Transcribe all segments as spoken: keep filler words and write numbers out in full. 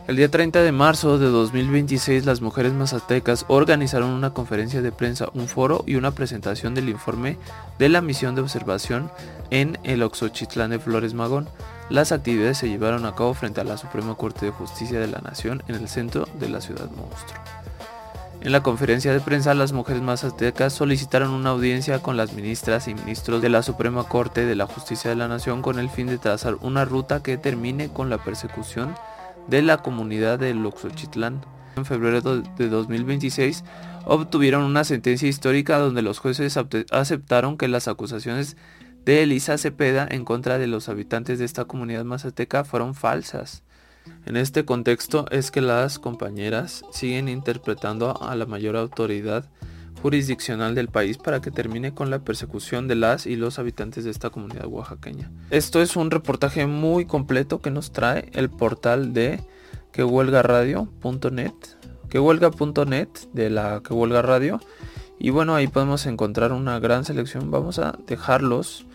El día treinta de marzo de dos mil veintiséis, las mujeres mazatecas organizaron una conferencia de prensa, un foro y una presentación del informe de la misión de observación en el Oxochitlán de Flores Magón. Las actividades se llevaron a cabo frente a la Suprema Corte de Justicia de la Nación en el centro de la ciudad monstruo. En la conferencia de prensa, las mujeres mazatecas solicitaron una audiencia con las ministras y ministros de la Suprema Corte de la Justicia de la Nación con el fin de trazar una ruta que termine con la persecución de la comunidad del Oxochitlán. En febrero de dos mil veintiséis obtuvieron una sentencia histórica donde los jueces aceptaron que las acusaciones de Elisa Cepeda en contra de los habitantes de esta comunidad mazateca fueron falsas. En este contexto es que las compañeras siguen interpretando a la mayor autoridad jurisdiccional del país para que termine con la persecución de las y los habitantes de esta comunidad oaxaqueña. Esto es un reportaje muy completo que nos trae el portal de que huelga radio punto net, que huelga punto net de la Que Huelga Radio, y bueno, ahí podemos encontrar una gran selección. Vamos a dejarlos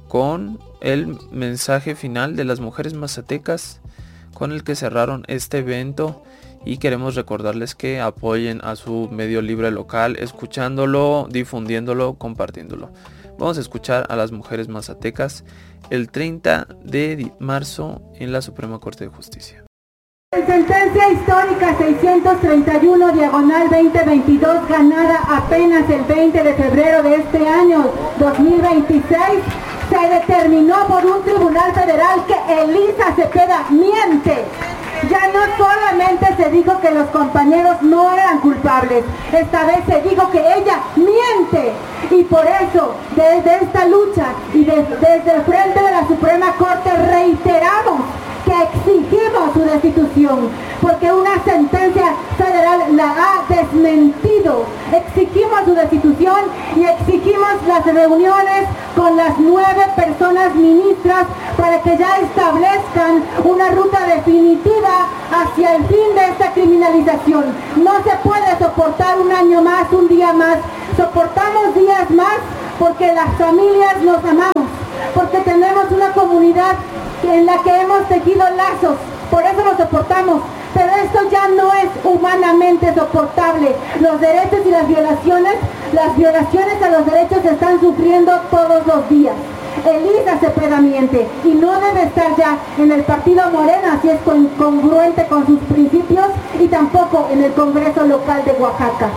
con el mensaje final de las mujeres mazatecas con el que cerraron este evento. Y queremos recordarles que apoyen a su medio libre local, escuchándolo, difundiéndolo, compartiéndolo. Vamos a escuchar a las mujeres mazatecas el treinta de marzo en la Suprema Corte de Justicia. En sentencia histórica seiscientos treinta y uno diagonal veinte veintidós, ganada apenas el veinte de febrero de este año dos mil veintiséis, se determinó por un tribunal federal que Elisa Cepeda miente. Ya no solamente se dijo que los compañeros no eran culpables, esta vez se dijo que ella miente. Y por eso, desde esta lucha y de, desde el frente de la Suprema Corte reiteramos que exigimos su destitución, porque una sentencia federal la ha desmentido. Exigimos su destitución y exigimos las reuniones con las nueve personas ministras para que ya establezcan una ruta definitiva hacia el fin de esta criminalización. No se puede soportar un año más, un día más. Soportamos días más porque las familias nos amamos, porque tenemos una comunidad en la que hemos tejido lazos, por eso lo soportamos, pero esto ya no es humanamente soportable. Los derechos y las violaciones, las violaciones a los derechos se están sufriendo todos los días. Elisa Cepeda miente y no debe estar ya en el partido Morena, si es congruente con sus principios, y tampoco en el Congreso local de Oaxaca.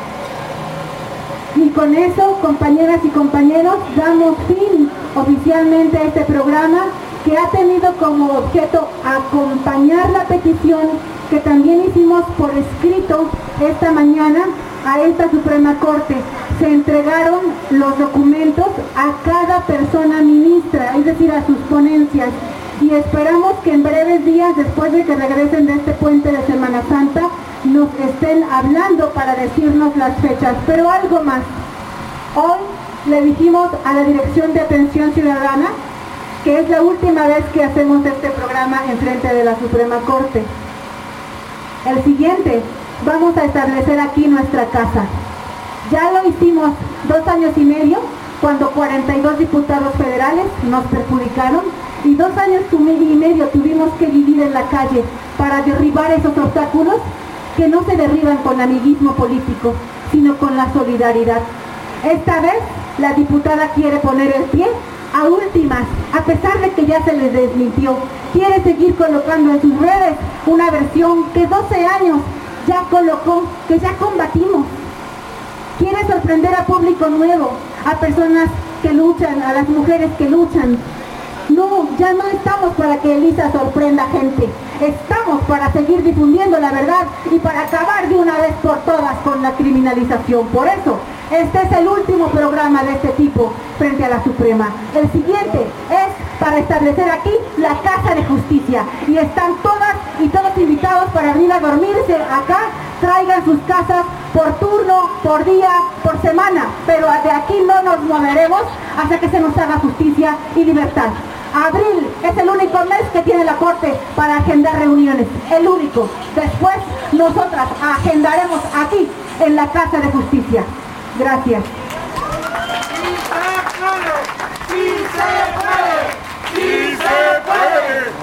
Y con eso, compañeras y compañeros, damos fin oficialmente a este programa, que ha tenido como objeto acompañar la petición que también hicimos por escrito esta mañana a esta Suprema Corte. Se entregaron los documentos a cada persona ministra, es decir, a sus ponencias, y esperamos que en breves días, después de que regresen de este puente de Semana Santa, nos estén hablando para decirnos las fechas. Pero algo más, hoy le dijimos a la Dirección de Atención Ciudadana que es la última vez que hacemos este programa en frente de la Suprema Corte. El siguiente, vamos a establecer aquí nuestra casa. Ya lo hicimos dos años y medio, cuando cuarenta y dos diputados federales nos perjudicaron, y dos años y medio tuvimos que vivir en la calle para derribar esos obstáculos que no se derriban con amiguismo político, sino con la solidaridad. Esta vez, la diputada quiere poner el pie a últimas, a pesar de que ya se les desmintió. Quiere seguir colocando en sus redes una versión que doce años ya colocó, que ya combatimos. Quiere sorprender a público nuevo, a personas que luchan, a las mujeres que luchan. No, ya no estamos para que Elisa sorprenda gente. Estamos para seguir difundiendo la verdad y para acabar de una vez por todas con la criminalización. Por eso, este es el último programa de este tipo frente a la Suprema. El siguiente es para establecer aquí la Casa de Justicia. Y están todas y todos invitados para venir a dormirse acá. Traigan sus casas por turno, por día, por semana. Pero de aquí no nos moveremos hasta que se nos haga justicia y libertad. Abril es el único mes que tiene la Corte para agendar reuniones, el único. Después nosotras agendaremos aquí en la Casa de Justicia. Gracias. ¡Sí se puede! ¡Sí se puede! ¡Sí se puede!